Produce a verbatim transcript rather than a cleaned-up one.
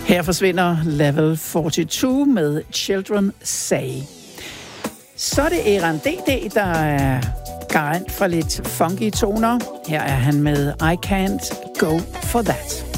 Her forsvinder Level fireogfyrre med Children Say. Så er det Eran D D, der er garant for lidt funky toner. Her er han med I Can't Go For That.